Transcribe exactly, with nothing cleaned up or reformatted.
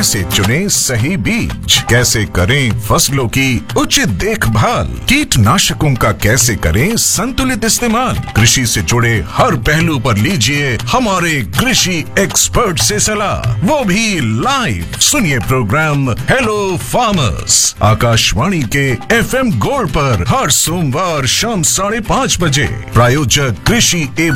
कैसे चुनें सही बीज, कैसे करें फसलों की उचित देखभाल, कीटनाशकों का कैसे करें संतुलित इस्तेमाल। कृषि से जुड़े हर पहलू पर लीजिए हमारे कृषि एक्सपर्ट से सलाह, वो भी लाइव। सुनिए प्रोग्राम हेलो फार्मर्स आकाशवाणी के एफ एम गोल्ड पर हर सोमवार शाम साढ़े पाँच बजे। प्रायोजक कृषि एवं